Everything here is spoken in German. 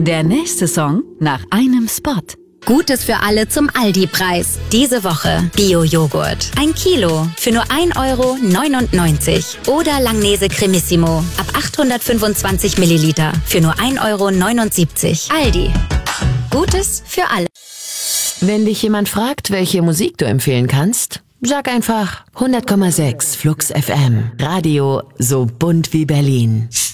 Der nächste Song nach einem Spot. Gutes für alle zum Aldi-Preis. Diese Woche Bio-Joghurt. 1 Kilo für nur 1,99 € Oder Langnese Cremissimo ab 825 Milliliter für nur 1,79 €. Aldi. Gutes für alle. Wenn dich jemand fragt, welche Musik du empfehlen kannst, sag einfach 100,6 Flux FM. Radio so bunt wie Berlin.